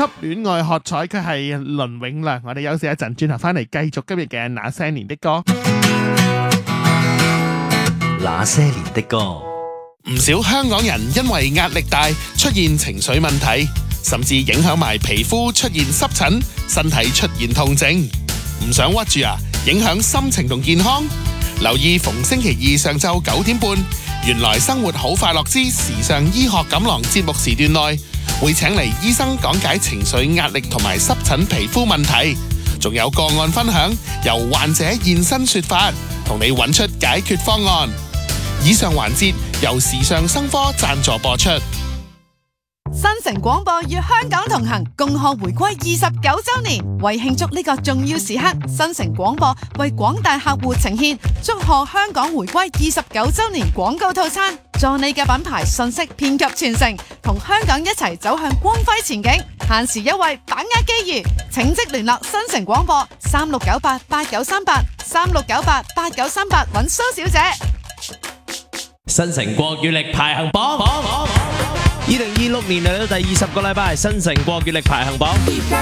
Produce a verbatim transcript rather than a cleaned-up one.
戀愛喝彩，佢係倫永亮。我哋休息一陣，轉頭翻嚟繼續今日嘅那些年的歌。 那些年的歌， 唔少香港人因為壓力大，出現情緒問題，甚至影響埋皮膚出現濕疹，身體出現痛症。唔想屈住啊，影響心情同健康。留意逢星期二上晝九點半，原來生活好快樂之時尚醫學錦囊節目時段內，會請嚟醫生講解情緒壓力同埋濕疹皮膚問題，仲有個案分享，由患者現身說法，同你揾出解決方案。以上環節由時尚生科贊助播出。 新城廣播與香港同行，共賀回歸二十九周年。為慶祝呢個重要時刻，新城廣播為廣大客戶呈現祝賀香港回歸二十九周年廣告套餐，助你嘅品牌信息遍及全城，同香港一齊走向光輝前景。限時優惠，把握機遇，請即聯絡新城廣播三六九八八九三八三六九八八九三八揾蘇小姐。 新城國語力排行榜，二零二六年嚟到第二十個禮拜，新城國語力排行榜。